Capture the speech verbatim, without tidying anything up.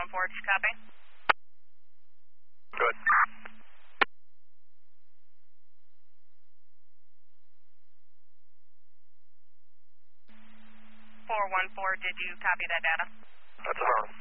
one four, did you copy? Good. four one four, did you copy that data? That's affirmative.